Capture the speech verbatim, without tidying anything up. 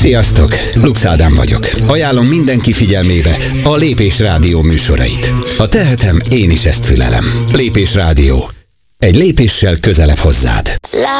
Sziasztok! Lux Ádám vagyok. Ajánlom mindenki figyelmébe a Lépés Rádió műsorait. Ha tehetem, én is ezt fülelem. Lépés Rádió. Egy lépéssel közelebb hozzád.